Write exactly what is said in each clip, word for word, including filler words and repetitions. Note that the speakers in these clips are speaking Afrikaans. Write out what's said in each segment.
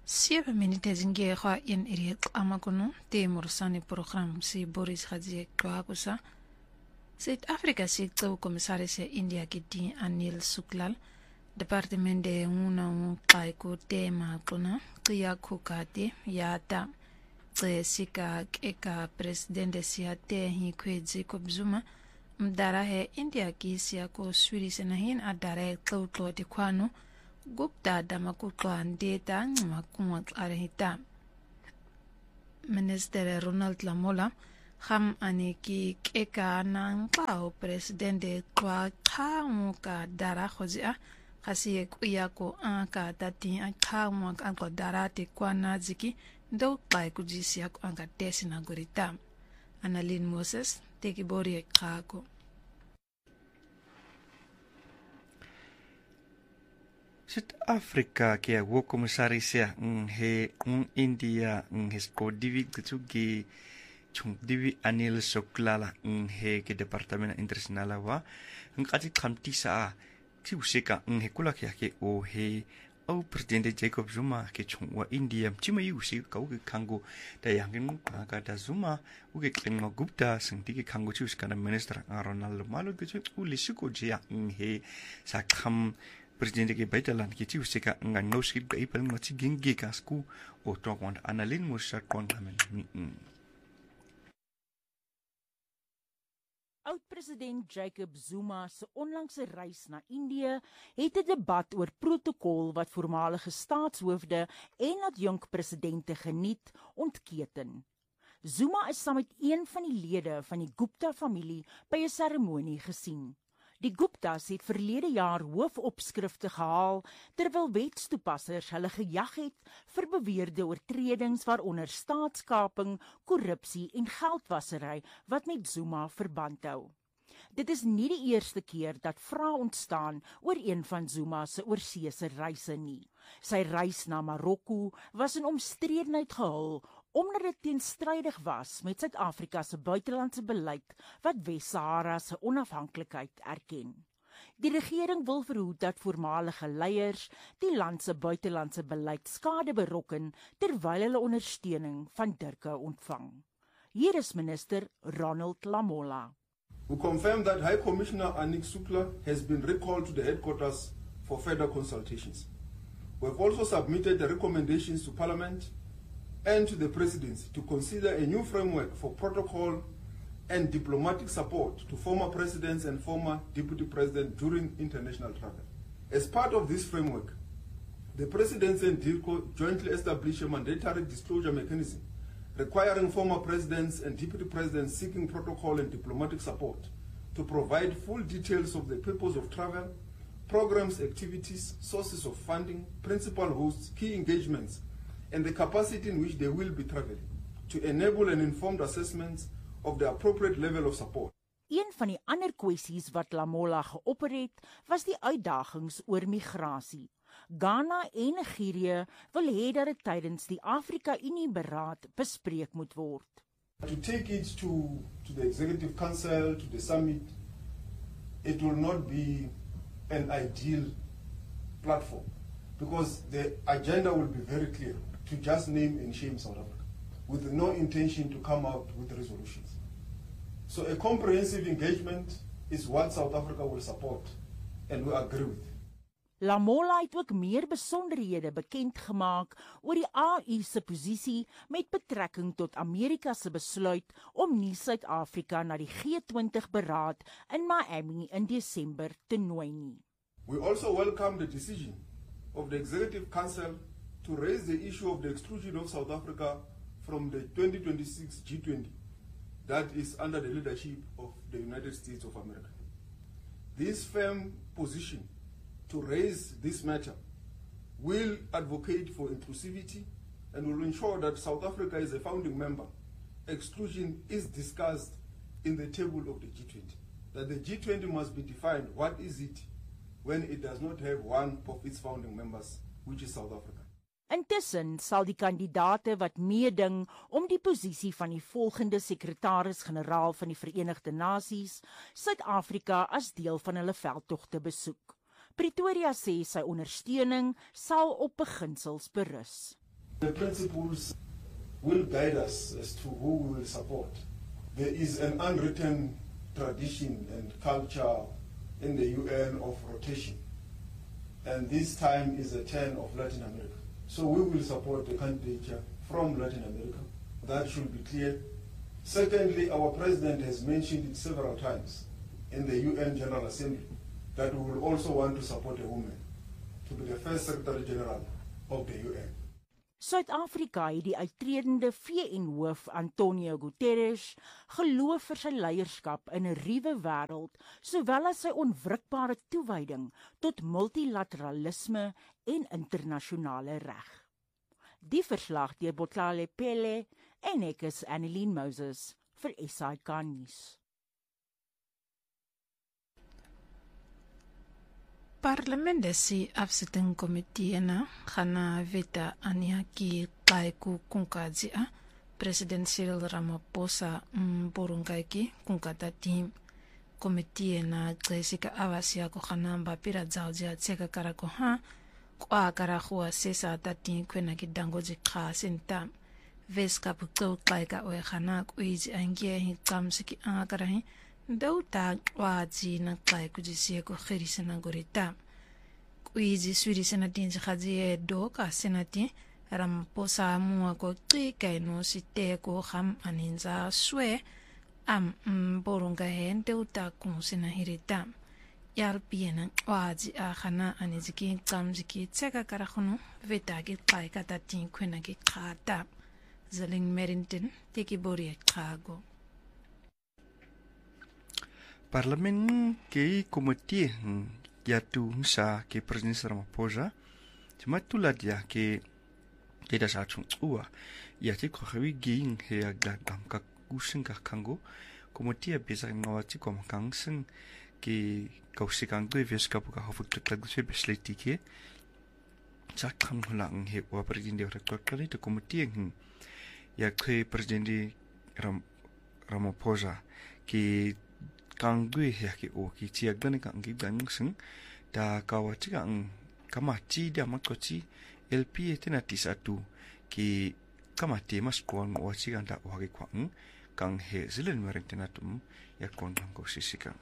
Siapa minute zingie kwa in iri ama kuno te morsani program si Boris Hadzi Kwakusa. South Africa si tso komisaris India kiti Anil Suklal. Departement de una un kaiku tema kuna kia kukati yata tse sika eka presidente siate hi kwe Jacob Zuma mdara he India ki siya ko swiri senahin adare tlo de kwano Gupta damakutwa ndeta ngmakumwa arehita. Minister Ronald Lamola ham aniki keka nang pao presidente kwa kamuka dara khozia khasi kuyako anka tati akamu anka dara te kwa naziki ndo kai kujisi yako anka tesi na gorita. Annalyn Moses teki bori kako. South Africa ke wo komisarisia he un India he sko divi tsugi chung divi Anil Suklala he ke departement international wa ngati khamti sa ki usika he kula ke ke o he au president Jacob Zuma ke chung wa India chima yu si ka u kango da yangin ka da Zuma u ke klingma Gupta singti ke kango chus kana minister Ronald Malo ke chu u lisiko jia he sa kham President ke buiteland ke tiu seka nga no skip ke ipel ngati gingi kasku o to want Annalyn Moses kon kamen. Oud-president Jacob Zuma se onlangse reis na Indië het 'n debat oor protokol wat voormalige staatshoofde en adjunkpresidente geniet ontketen. Zuma is saam met een van die lede van die Gupta-familie by 'n seremonie gesien. Die Guptas het verlede jaar hoofopskrifte gehaal terwyl wetstoepassers hulle gejag het vir beweerde oortredings waaronder staatskaping, korrupsie en geldwasery wat met Zuma verband hou. Dit is nie die eerste keer dat vrae ontstaan oor een van Zuma se oorseese reise nie. Sy reis na Marokko was in omstredenheid gehul omdat dit teenstrydig was met Suid-Afrika se buitelandse beleid wat Wes-Sahara se onafhanklikheid erken. Die regering wil verhoed dat voormalige leiers die land se buitelandse beleid skade berokken terwyl hulle ondersteuning van Turke ontvang. Hier is minister Ronald Lamola. We confirm that High Commissioner Anil Suklal has been recalled to the headquarters for further consultations. We have also submitted the recommendations to Parliament and to the Presidency to consider a new framework for protocol and diplomatic support to former presidents and former deputy presidents during international travel. As part of this framework, the Presidency and DIRCO jointly established a mandatory disclosure mechanism requiring former presidents and deputy presidents seeking protocol and diplomatic support to provide full details of the purpose of travel, programs, activities, sources of funding, principal hosts, key engagements, and the capacity in which they will be traveling, to enable an informed assessment of the appropriate level of support. Een van die ander kwessies wat Lamola geopper het, was die uitdagings oor migrasie. Ghana en Nigerië wil hê dat dit tydens die Afrika-Unie-beraad bespreek moet word. To take it to, to the Executive Council, to the summit, it will not be an ideal platform, because the agenda will be very clear, to just name and shame South Africa, with no intention to come out with resolutions. So a comprehensive engagement is what South Africa will support, and we agree with. Lamola het ook meer besonderhede bekend gemaak oor die A U se posisie met betrekking tot Amerika se besluit om nie Suid-Afrika na die G twintig beraad in Miami in Desember te nooi nie. We also welcome the decision of the Executive Council to raise the issue of the exclusion of South Africa from the twenty twenty-six G twenty that is under the leadership of the United States of America. This firm position to raise this matter will advocate for inclusivity and will ensure that South Africa is a founding member. Exclusion is discussed in the table of the G twenty. That the G twenty must be defined, what is it, when it does not have one of its founding members, which is South Africa. Intussen sal die kandidate wat meeding om die posisie van die volgende sekretaris-generaal van die Verenigde Nasies, Suid-Afrika as deel van hulle veldtog te besoek. Pretoria sê sy ondersteuning sal op beginsels berus. The principles will guide us as to who we will support. There is an unwritten tradition and culture in the U N of rotation. And this time is a turn of Latin America. So we will support the candidature from Latin America. That should be clear. Secondly, our president has mentioned it several times in the U N General Assembly that we will also want to support a woman to be the first Secretary General of the U N. Suid-Afrika het die uittredende V N-hoof Antonio Guterres geloof vir sy leierskap in 'n ruwe wêreld, sowel as sy onwrikbare toewyding tot multilateralisme en internasionale reg. Die verslag deur Botlale Pele en ek is Annelien Moses vir S I K nuus. Parlement si afsitting komitee na gana veta aniaki kaiku kunkadzia President Cyril Ramaphosa mborungaiki kunkata team komitee na Jessica Avasia ko gana pira zaujia tseka karako ha kwa karakhua sesa tati kwena kidango jikha senta veska putso kaika o gana kuiji angie hikamsiki angakarahi Dauta wazi na klai kujisia ko khirisana gorita. Kuizi swiri senati njikhadzi doka senati Ramaphosa mua ko tika ino site ko kham aninza swe am mborunga hen dauta kumusina hirita. Yar piena wazi akhana aniziki kamziki tseka karakhunu vetagi klai katati kwena ki khata. Zaling Merrington teki bori kago. Parlement ke komitee ya tu sa ke President Ramaphosa cuma tu lah dia ke tidak satu ua ya ti ko hawi ging he agak dam ka kusing ka kango komitee bisa ngawati ko makangsen ke kausikang tu veska buka hofut klag se besleti ke sakam hulang he wa President rektor kali tu komitee ya ke President Ram Ramaphosa ke kang dui ya ki o ki chia gani kang ki gang sing da kawachi kang kamachi dia makochi L P tena ti satu ki kamati mas kuang wachi kan da wagi kwang kang he zilen mereng tena tum ya kon kang ko sisika.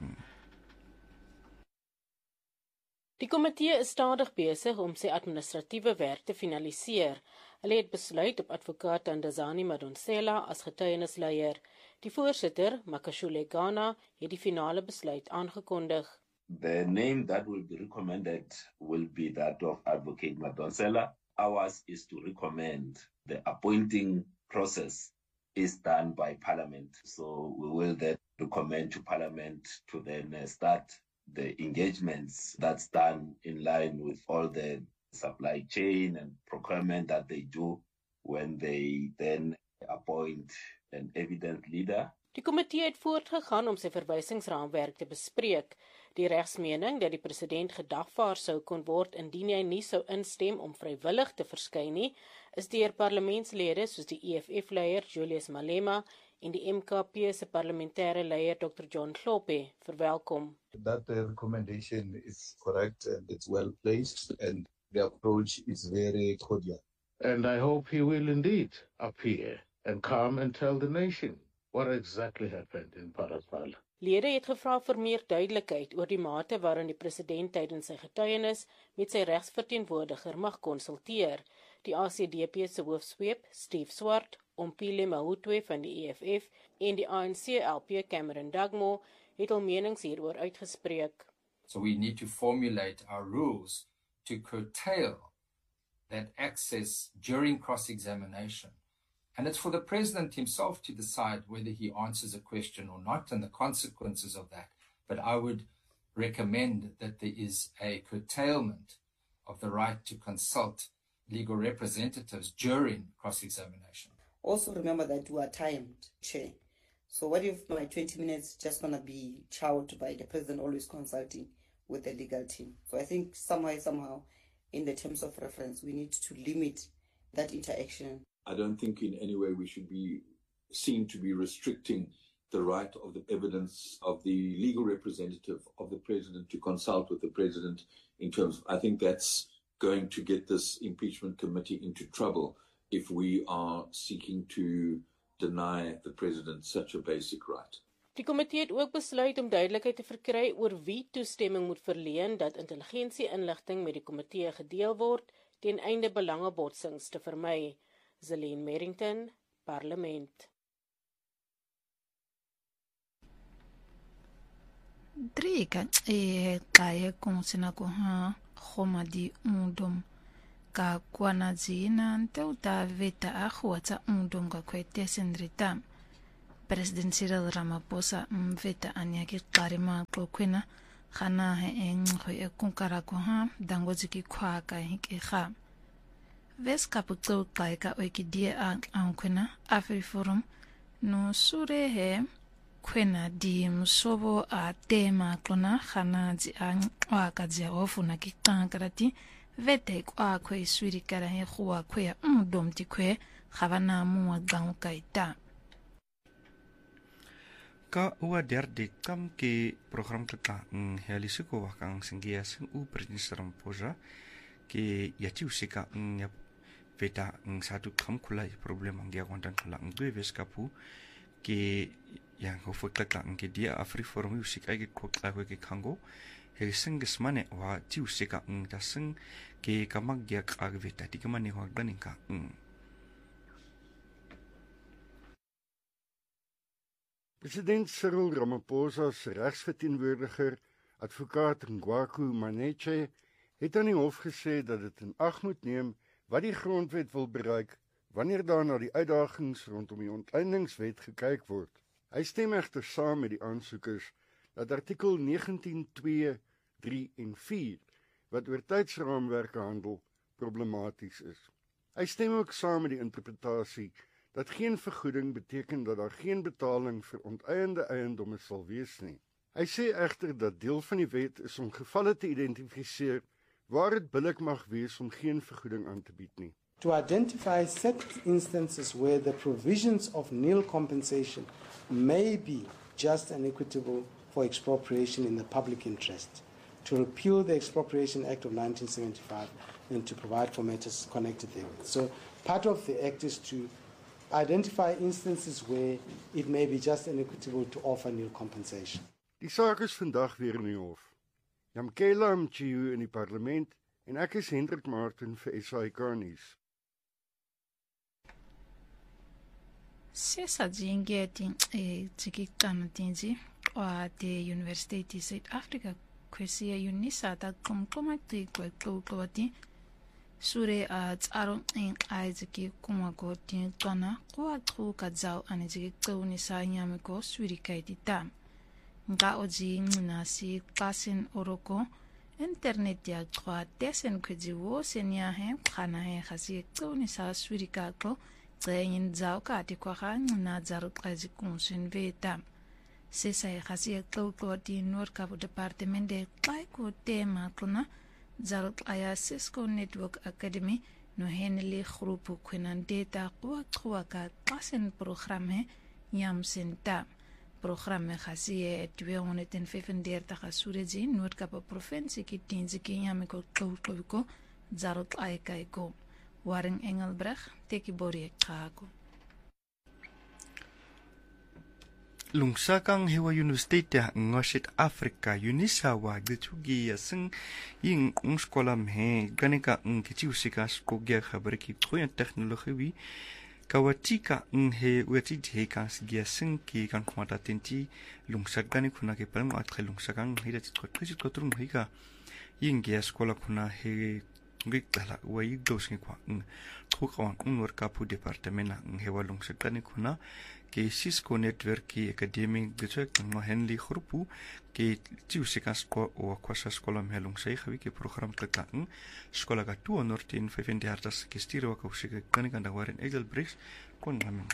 Die komitee is stadig besig om sy administratiewe werk te finaliseer. Hulle het besluit op advokaat Ndazani Madonsela as getuienisleier. Die voorsitter, Makashule Ghana, het die finale besluit aangekondig. The name that will be recommended will be that of Advocate Madonsela. Ours is to recommend. The appointing process is done by Parliament. So we will then recommend to Parliament to then start the engagements that's done in line with all the supply chain and procurement that they do when they then appoint an evident leader. Die komitee het voortgegaan om sy verwysingsraamwerk te bespreek. Die regsmening dat die president gedagvaar sou kon word indien hy nie sou instem om vrywillig te verskyn nie, is deur parlementslede soos die E F F-leier Julius Malema en die M K P se parlementêre leier Doctor John Hlophe verwelkom. That the recommendation is correct and it's well placed and the approach is very cordial. And I hope he will indeed appear and come and tell the nation what exactly happened in Parapal. Lede het gevra vir meer duidelikheid oor die mate waarin die president tydens sy getuienis met sy regsverteenwoordiger mag konsulteer. Die A C D P se hoofsweep, Steve Swart, Ompile Mahutwe van die E F F en die A N C L P Cameron Dugmore het al menings hieroor uitgespreek. So we need to formulate our rules to curtail that access during cross-examination. And it's for the president himself to decide whether he answers a question or not and the consequences of that. But I would recommend that there is a curtailment of the right to consult legal representatives during cross-examination. Also remember that we are timed, Chair. So what if my twenty minutes just going to be chowed by the president always consulting with the legal team? So I think somehow, somehow, in the terms of reference, we need to limit that interaction. I don't think in any way we should be seen to be restricting the right of the evidence of the legal representative of the president to consult with the president in terms of, I think that's going to get this impeachment committee into trouble if we are seeking to deny the president such a basic right. Die komitee het ook besluit om duidelikheid te verkry oor wie toestemming moet verleen dat intelligensie-inligting met die komitee gedeel word ten einde belangebotsings te vermy. Zelene Merrington, Parlement. Drie ka e kaya kung sinako ha khoma di undum ka kwana zina nteu ta veta a khwatsa undum ka kwete sendrita. President Cyril Ramaphosa mveta anyaki qarima qokwena khana he engxo e kunkara ko ha dangozi ki khwaka hike kha. Ves kaputso kaika oikidia ankwena AfriForum no sure he kwena di msobo a tema klona khana zi anwaka zi ofuna ki kankarati vete kwa kwe swiri kara he khwa kwe undom ti kwe khavana mu gang kaita. Ka ua derde kam ke program kita ng healisiko wakang singgia sing u President Ramaphosa ke yachi usika ng yap veta ng satu kam kulai problem ang dia kontan kula ng due veskapu ke yang hofukla ng ke dia AfriForum usika ke kokla ke kango helising gesmane wa ti usika ng taseng ke kamag dia kag veta di kamane wagdaning ka ng President Cyril Ramaphosa's regsverteenwoordiger, advokaat Ngwaku Maneche, het aan die hof gesê dat dit in ag moet neem wat die grondwet wil bereik wanneer daar na die uitdagings rondom die ontledingswet gekyk word. Hy stem egter saam met die aansoekers dat artikel negentien twee, drie en vier, wat oor tydsraamwerke handel, problematies is. Hy stem ook saam met die interpretasie dat geen vergoeding beteken dat daar geen betaling vir onteieende eiendomme sal wees nie. Hy sê egter dat deel van die wet is om gevalle te identifiseer waar dit billik mag wees om geen vergoeding aan te bied nie. To identify set instances where the provisions of nil compensation may be just and equitable for expropriation in the public interest, to repeal the Expropriation Act of nineteen seventy-five and to provide for matters connected therewith. So part of the act is to identify instances where it may be just and equitable to offer nil compensation. Die saak is vandag weer in die hof. Yamkela Mchiu in die parlement en ek is Hendrik Martin vir S A I K nuus. Sesa jinge tin e tsikikana tinzi wa de University South Africa kwesi UNISA ta komkomati kwa kwati sure a tsaro in aiziki kuma ko tin tona kwa tru ka zau aniziki tsuni sa nyame ko suri kaitita nga oji ngina si kasin oroko internet ya kwa desen kweji wo senya he khana he khasi tsuni sa suri ka ko tsayin zau ka ti kwa kha ngina zaru kaji kunsin veta sesa he khasi ko ko ti nor ka department de kai ko tema kuna Zaruk aya Cisco Network Academy no henele groepu kwenan data kwa kwa ka kasen programme nyam senta programme khasiye tweehonderdvyfendertig asureji Noordkap provinsie ki tinzi ki nyam ko ko Zaruk aya kaiko Waring Engelbreg teki bori kako Lungsakang hewa University ng South Africa UNISA wa gitugi yasing ying ung skola mhe ganika ng kichiusika skogya khabar ki khoyan technology wi kawatika ng he wati he kas gyasing ki kan khmata tinti lungsak gani khuna ke parang atkhe lungsakang hira chit khit kotrum hika ying gya skola khuna he ngikala wa yigdosngi kwa ng khukwan unwar kapu departamenta ng hewa lungsak gani khuna ke Cisco Network ki academic district ng Henley grupu ke tiusika sko o kwasa skola mhelung sei khawi ke program tlang skola ka two hundred vyfendertig ke stiro ka usika kanika da waren Egelbrich kon namen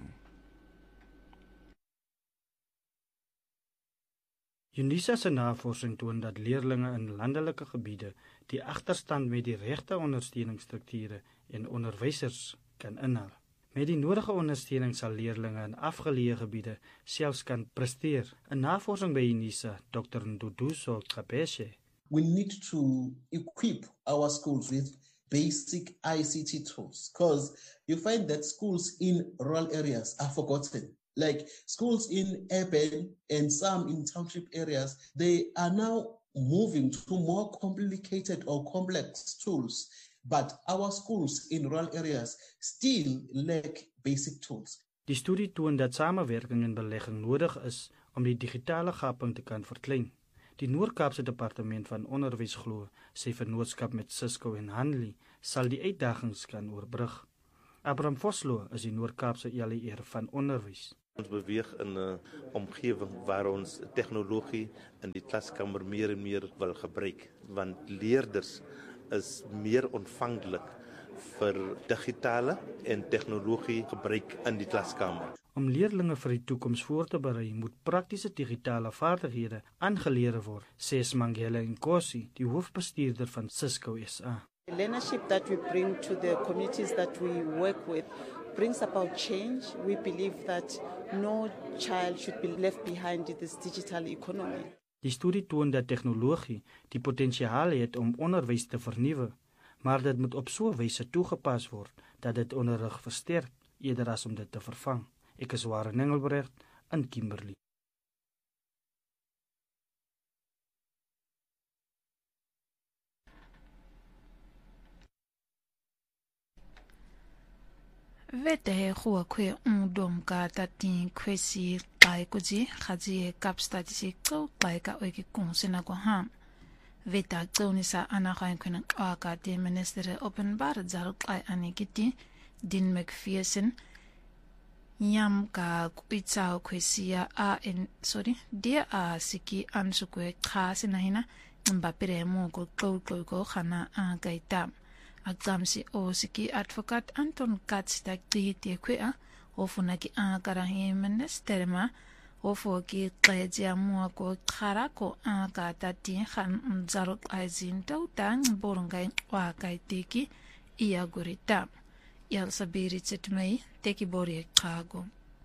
UNISA se navorsing toon dat leerlinge in landelike gebiede die agterstand met die regte ondersteuningsstrukture en onderwysers kan inhaal. Met die nodige ondersteuning sal leerlinge in afgeleë gebiede selfs kan presteer. 'n Navorsing by UNISA, Doctor Nduduso Kapeshe. We need to equip our schools with basic I C T tools, because you find that schools in rural areas are forgotten. Like schools in urban and some in township areas, they are now moving to more complicated or complex tools, but our schools in rural areas still lack basic tools. Die studie toon dat samewerking en belegging nodig is om die digitale gaping te kan verklein. Die Noord-Kaapse Departement van Onderwys glo, sy vennootskap met Cisco en Hanley sal die uitdagings kan oorbrug. Abraham Vosloo is die Noord-Kaapse E L E R van Onderwys. Ons beweeg in 'n omgewing waar ons tegnologie in die klaskamer meer en meer wil gebruik, want leerders is meer ontvanklik vir digitale en tegnologie gebruik in die klaskamer. Om leerlinge vir die toekoms voor te berei, moet praktiese digitale vaardighede aangeleer word, sê Mangela Nkosi, die hoofbestuurder van Cisco S A. The leadership that we bring to the communities that we work with brings about change. We believe that no child should be left behind in this digital economy. Die studie toon dat tegnologie die potensiaal het om onderwys te vernuwe, maar dit moet op so 'n wyse toegepas word dat dit onderrig versterk eerder as om dit te vervang. Ek is Warren Engelbrecht in Kimberley. Vete he khua kwe undom ka tatin kwesi kai kuji khaji kapstati si tso kai ka oiki kunsina ko ham. Veta tsoni sa ana khain kwena ka de minister openbar zar kai anigiti din McPherson Yam ka kuitsao kwesia a en sorry dia a siki ansukwe khasi na hina mbapire mo ko ko ko khana a gaita agzamsi o siki advocat Anton Katz ta ti kwea ofuna ki a karahi minister ma ofo ki qeja mo ko khara ko a ka ta ti khan mzaro azin tautan borngai wa kaitiki ia gorita Yal sabiri tsetmei teki bori kago.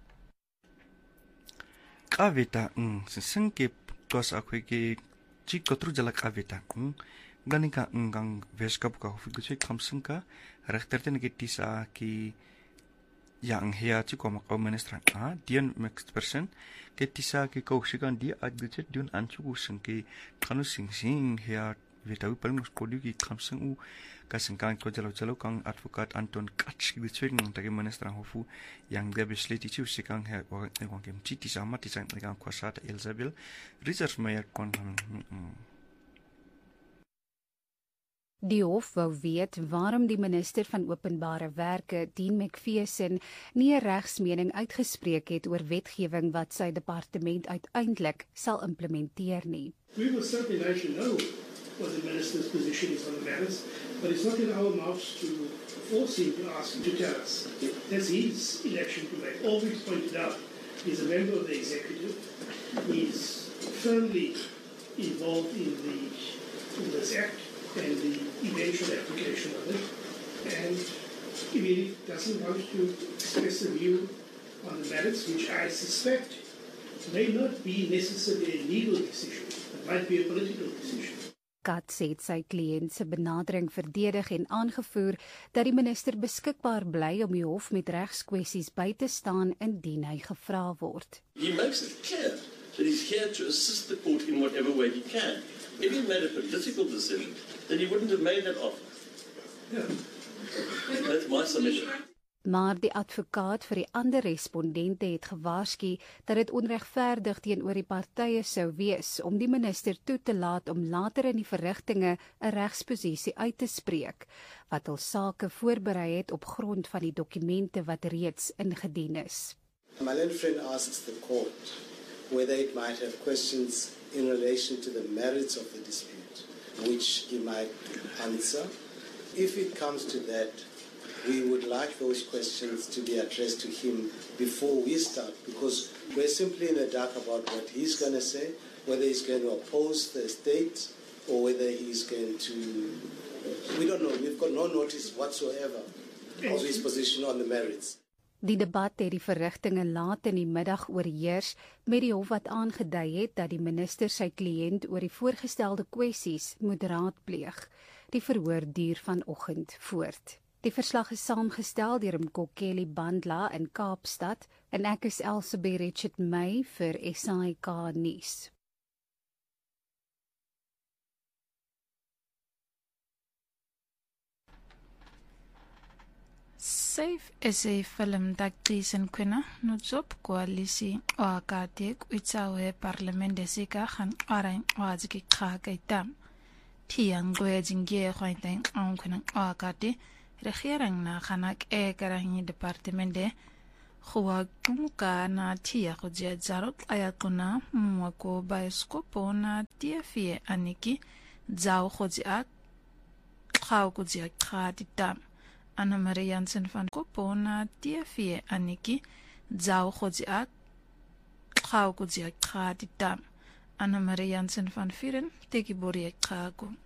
Kavita ng sisengke tos akwe ke chikotru jala kavita ng ganika ng veskap ka hufigusi kamsengka rechterten ke tisa ki yang hea chiko makaw ministran a dian next person ke tisa ki kausikan dia adgutset diun anchugu sengke kanu sing sing hea Vitawi paling skodi ki kamseng u kasengkang ko jalo jalo kang advokat Anton Katz ki tswing ng tagi minister hofu yang dia besleti chu sikang he wa ngong kem chiti sama ti sang kang kwasa ta Elizabeth research mayor kon Die hof wou weet waarom die minister van openbare werke, Dean McPherson, nie 'n regsmening uitgespreek het oor wetgewing wat sy departement uiteindelik sal implementeer nie. We will certainly let you know what the minister's position is on the matters, but it's not in our mouths to force him to ask him to tell us. That's his election to make. All we've pointed out, he's a member of the executive, he's firmly involved in, the, in this act and the eventual application of it, and if he doesn't want to express a view on the merits, which I suspect may not be necessarily a legal decision, it might be a political decision. Katz het sy kliënt se benadering verdedig en aangevoer dat die minister beskikbaar bly om die hof met regskwessies by te staan indien hy gevra word. He makes it clear that he's here to assist the court in whatever way he can. If he made a political decision, then he wouldn't have made that offer. Yeah. That's my submission. Maar die advokaat vir die ander respondente het gewaarsku dat dit onregverdig teenoor die partye sou wees om die minister toe te laat om later in die verrigtinge 'n regsposisie uit te spreek, wat hul sake voorberei het op grond van die dokumente wat reeds ingedien is. My learned friend asks the court whether it might have questions in relation to the merits of the dispute, which he might answer. If it comes to that, we would like those questions to be addressed to him before we start, because we're simply in the dark about what he's going to say, whether he's going to oppose the state or whether he's going to, we don't know, we've got no notice whatsoever of his position on the merits. Die debat het die verrigtinge laat in die middag oorheers met die hof wat aangedui het dat die minister sy kliënt oor die voorgestelde kwessies moet raadpleeg. Die verhoor duur vanoggend voort. Die verslag is saamgestel deur Mkokeli Bandla in Kaapstad en ek is Elsabie Richard May vir S A K nuus. Safe is 'n film d'actrice en kwena nutsop koalisi o akate kuitsawe parlement desika khan arain waziki khakaita tiang goejinge khwaiteng ang kwena o akate regering na khanak e karang departemente khwa kumka na tia khuje zarot ayakuna mwako bioskopo na tiafie aniki zao khojia khaw khojia khadita Anna Marie Jansen van Kopona T V Aniki Zau Khojia Khau Khojia Khadita Anna Marie Jansen van Vieren Teki Borie Khago